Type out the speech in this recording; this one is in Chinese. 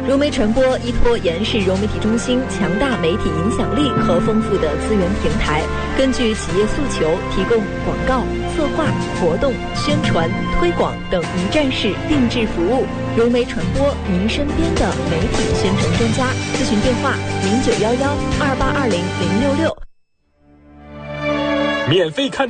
融媒传播依托延世融媒体中心强大媒体影响力和丰富的资源平台，根据企业诉求提供广告、策划、活动、宣传、推广等一站式定制服务。融媒传播，您身边的媒体宣传专家。咨询电话：091128200666。 免费看